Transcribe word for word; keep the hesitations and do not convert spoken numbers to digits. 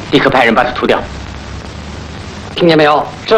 立刻派人把它涂掉。 听见没有？ 是。